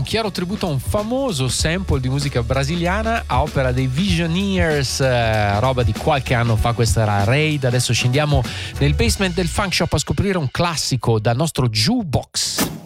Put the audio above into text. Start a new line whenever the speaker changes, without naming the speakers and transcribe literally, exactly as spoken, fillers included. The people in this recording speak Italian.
chiaro tributo a un famoso sample di musica brasiliana a opera dei Visioneers, eh, roba di qualche anno fa. Questa era Raid. Adesso scendiamo nel basement del Funk Shop a scoprire un classico dal nostro jukebox.